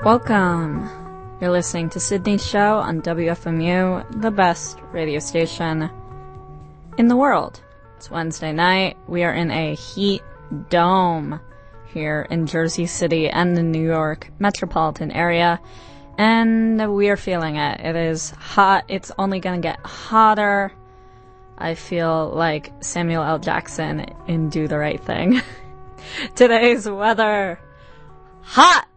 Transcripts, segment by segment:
Welcome. You're listening to Sydney's show on WFMU, the best radio station in the world. It's Wednesday night. We are in a heat dome here in Jersey City and the New York metropolitan area, and we are feeling it. It is hot. It's only going to get hotter. I feel like Samuel L. Jackson in Do the Right Thing. Today's weather, hot!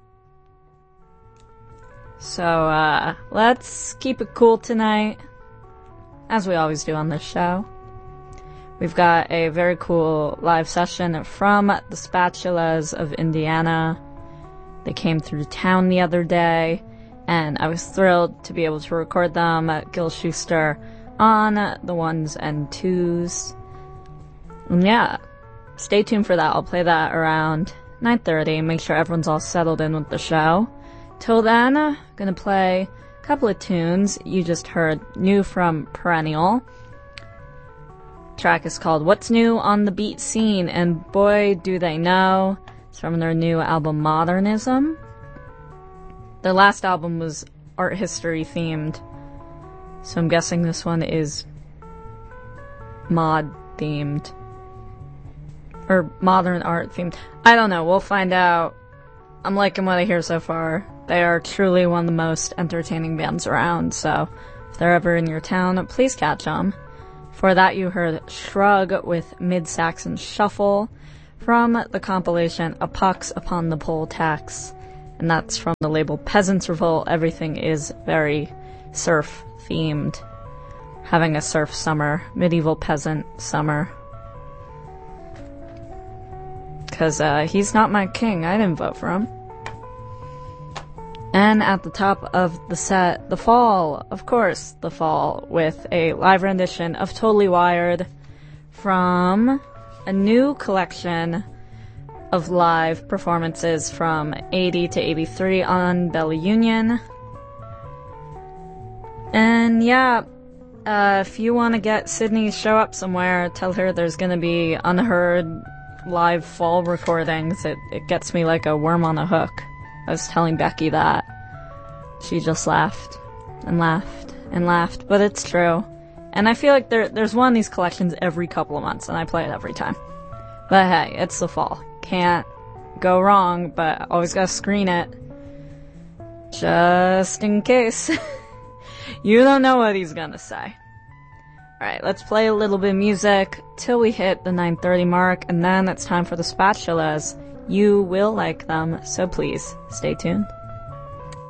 So, let's keep it cool tonight, as we always do on this show. We've got a very cool live session from the Spatulas of Indiana. They came through town the other day, and I was thrilled to be able to record them at Gil Schuster on the ones and twos. And yeah, stay tuned for that. I'll play that around 9:30. Make sure everyone's all settled in with the show. Till then, I'm gonna play a couple of tunes. You just heard new from Perennial. Track is called What's New on the Beat Scene, and boy do they know. It's from their new album Modernism. Their last album was art history themed, so I'm guessing this one is mod themed. Or modern art themed. I don't know, we'll find out. I'm liking what I hear so far. They are truly one of the most entertaining bands around, so if they're ever in your town, please catch them. For that, you heard Shrug with Mid-Saxon Shuffle from the compilation A Pox Upon the Poll Tax, and that's from the label Peasants Revolt. Everything is very surf-themed. Having a surf summer, medieval peasant summer. Because he's not my king. I didn't vote for him. And at the top of the set, The Fall, of course, The Fall, with a live rendition of Totally Wired from a new collection of live performances from 80 to 83 on Bella Union. And yeah, if you want to get Sydney's show up somewhere, tell her there's going to be unheard live fall recordings. It gets me like a worm on a hook. I was telling Becky that. She just laughed and laughed and laughed, but it's true. And I feel like there's one of these collections every couple of months, and I play it every time. But hey, it's the fall. Can't go wrong, but always gotta screen it. Just in case. You don't know what he's gonna say. Alright, let's play a little bit of music till we hit the 9:30 mark, and then it's time for the Spatulas. You will like them, so please, stay tuned.